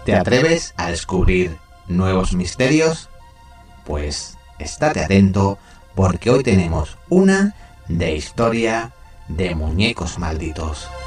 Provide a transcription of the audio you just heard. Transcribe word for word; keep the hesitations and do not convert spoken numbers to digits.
¿Te atreves a descubrir nuevos misterios? Pues estate atento porque hoy tenemos una de historia de muñecos malditos.